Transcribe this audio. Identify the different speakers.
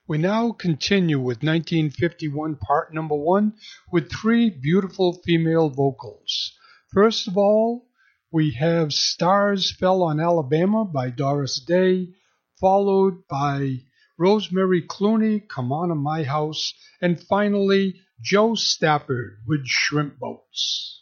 Speaker 1: We now continue with 1951 part number one with three beautiful female vocals. First of all, we have Stars Fell on Alabama by Doris Day, followed by Rosemary Clooney, Come On to My House, and finally Joe Stafford with Shrimp Boats.